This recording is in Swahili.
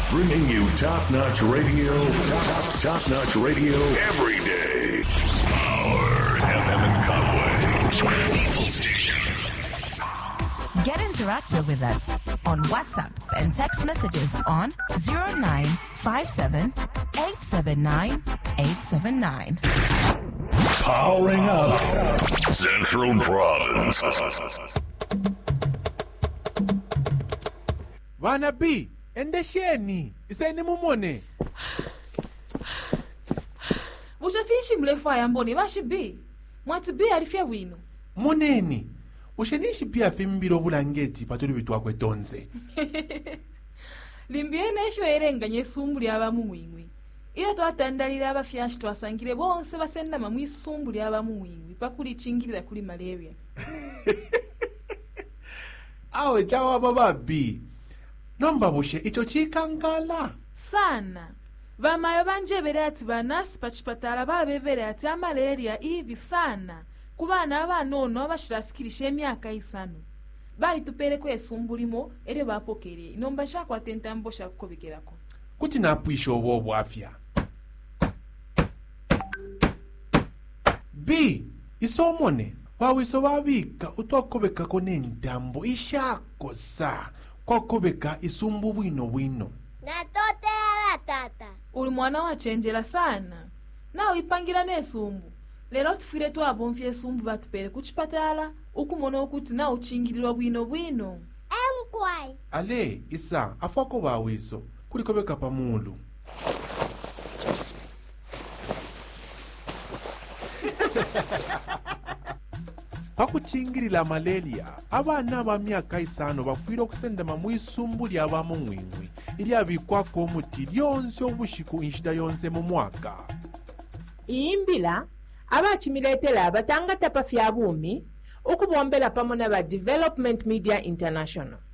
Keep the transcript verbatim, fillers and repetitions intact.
Bringing you top-notch radio, top, top-notch radio every day. Powered F M in Kabwe. People station. Get interactive with us on WhatsApp and text messages on zero nine five seven, eight seven nine, eight seven nine. Powering up Central Province. Vana B, endesheni, isaini mumone. Mushafishi mrefu ayamboni bashi B. Mwati B alifia wino. Moneni. Ushenishi pia fimbiro bulangeti patuli bitwa kwetonze. Limbiene esho erenganye sumbuli abamuwingwi. Iyo twatandalira abafyashi twasangire bonse basenda mamwi sumbuli abamuwingwi pakuli chingirira kuli malaria. Awe chawa baba B. Nomba bushe icho chikangala. Sana. Vamayo banjebere ati banasi pachipatala babebere ati malaria ibi sana. Kubana abanono abashirafikirisha emyaka isano. Bali tupere kwesumbulimo ere bapokere. Inomba shakwa tentambo shakukobekerako. Kuti napwisho obo bwafya. B. Isomone. Wawiso wabika utwakobeka kone ntambo ishako sa. Kwa kobeka isumbu wino wino. Natote ala tata. Uli mwana wachenjela sana. Na uipangira nesumbu. Lero tufire tu abonfye sumbu batupere kuchipatala. Ukumona okuti na uchingirirwa bwino bwino. Emkwai. Ale, isa, afwako bawiso. Kulikobeka pamulu. Pakuchingirila malaria, abana ba myaka isano bafwire okusendema mu isumbu ly'abamu ngwingwi ilyabikwako omuti lyonse obushiku inshida yonse mu mwaka. Imbila abachimiletela batanga tapa fya bumi ukubombela pamona ba Development Media International.